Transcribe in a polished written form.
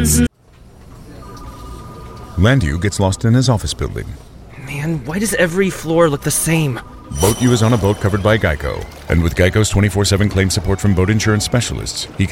Landu gets lost in his office building. Man, why does every floor look the same? Boat U is on a boat covered by Geico. And with Geico's 24/7 claim support from boat insurance specialists, he